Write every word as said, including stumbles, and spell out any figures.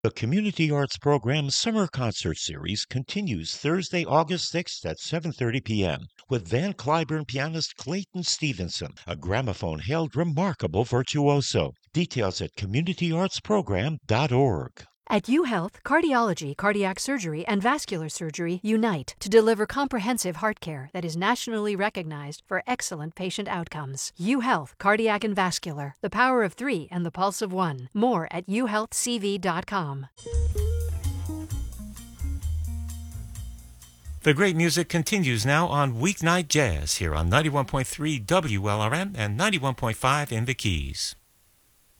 The Community Arts Program Summer Concert Series continues Thursday, August sixth at seven thirty p.m. with Van Cliburn pianist Clayton Stevenson, a gramophone-held remarkable virtuoso. Details at community arts program dot org. At UHealth, cardiology, cardiac surgery, and vascular surgery unite to deliver comprehensive heart care that is nationally recognized for excellent patient outcomes. UHealth, cardiac and vascular, the power of three and the pulse of one. More at u health c v dot com. The great music continues now on Weeknight Jazz here on ninety-one point three W L R M and ninety-one point five in the Keys.